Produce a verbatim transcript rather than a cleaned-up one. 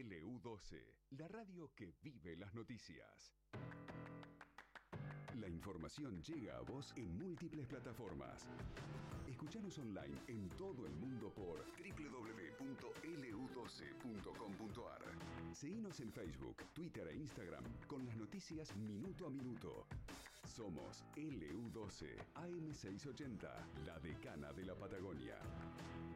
L U doce, la radio que vive las noticias. La información llega a vos en múltiples plataformas. Escuchanos online en todo el mundo por doble u doble u doble u punto L U doce punto com punto A R. Seguinos en Facebook, Twitter e Instagram con las noticias minuto a minuto. Somos L U doce, A M seiscientos ochenta, la decana de la Patagonia.